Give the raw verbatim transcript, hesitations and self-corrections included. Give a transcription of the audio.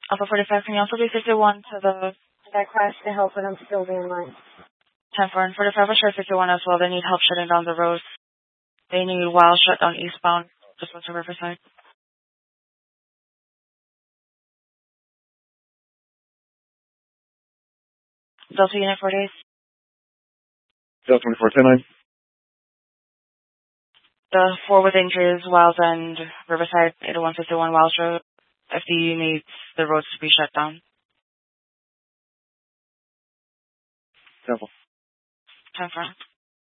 Alpha forty-five, can you also be fifty-one to the I crashed the help, but I'm still being line. ten four and forty-five? I'll try fifty-one as well. They need help shutting down the road. They need wild shut down eastbound. Just went to Riverside. Delta Unit forty-eight. Delta twenty-four ten nine. The four with injuries, Wild End, Riverside, eight oh one fifty-one Wild Road. F D U needs the roads to be shut down. ten four. ten four.